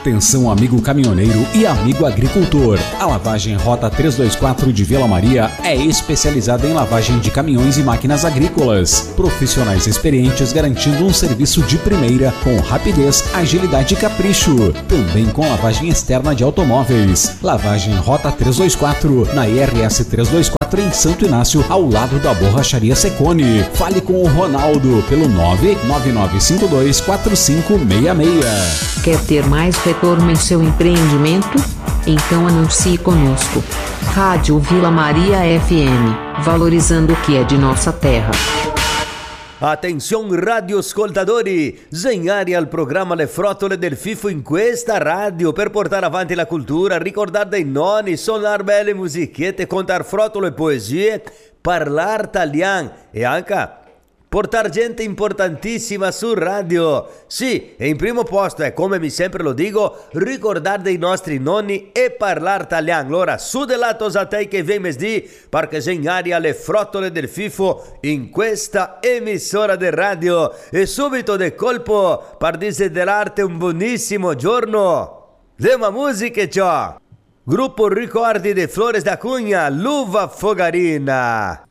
Atenção, amigo caminhoneiro e amigo agricultor. A lavagem Rota 324 de Vila Maria é especializada em lavagem de caminhões e máquinas agrícolas. Profissionais experientes garantindo um serviço de primeira com rapidez, agilidade e capricho. Também com lavagem externa de automóveis. Lavagem Rota 324 na IRS 324 em Santo Inácio, ao lado da Borracharia Secone. Fale com o Ronaldo pelo 999524566. Quer ter mais retorno em seu empreendimento? Então anuncie conosco. Rádio Vila Maria FM, valorizando o que é de nossa terra. Attenzione radioascoltatori, segnare al programma Le Frottole del Fifo in questa radio per portare avanti la cultura, ricordare dei nonni, suonare belle musichette, contare frottole e poesie, parlare italiano e anche portare gente importantissima su radio. Sì, e in primo posto è, come mi sempre lo dico, ricordare dei nostri nonni e parlare italiano. Allora, su dell'alto satei che vem mesdì, perché segnare alle frottole del Fifo in questa emissora del radio. E subito de colpo, per desiderarti un buonissimo giorno. Dema musica ciò. Gruppo Ricordi de Flores da Cunha, Luva Fogarina.